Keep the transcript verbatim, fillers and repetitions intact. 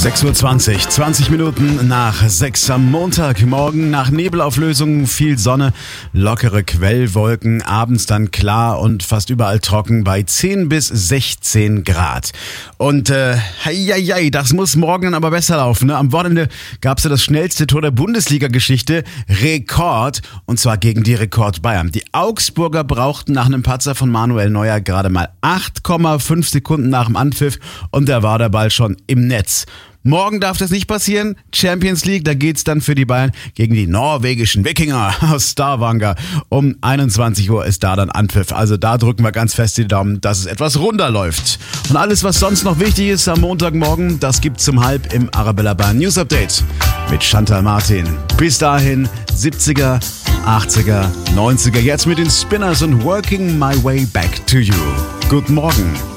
sechs Uhr zwanzig, zwanzig Minuten nach sechs am Montagmorgen. Nach Nebelauflösung viel Sonne, lockere Quellwolken, abends dann klar und fast überall trocken bei zehn bis sechzehn Grad. Und äh, heieiei, das muss morgen dann aber besser laufen. Ne? Am Wochenende gab es ja das schnellste Tor der Bundesliga-Geschichte, Rekord, und zwar gegen die Rekord Bayern. Die Augsburger brauchten nach einem Patzer von Manuel Neuer gerade mal acht Komma fünf Sekunden nach dem Anpfiff und da war der Ball schon im Netz. Morgen darf das nicht passieren. Champions League, da geht's dann für die Bayern gegen die norwegischen Wikinger aus Stavanger. Um einundzwanzig Uhr ist da dann Anpfiff. Also da drücken wir ganz fest die Daumen, dass es etwas runder läuft. Und alles, was sonst noch wichtig ist am Montagmorgen, das gibt's um halb im Arabella Bayern News Update mit Chantal Martin. Bis dahin siebziger, achtziger, neunziger. Jetzt mit den Spinners und Working My Way Back to You. Guten Morgen.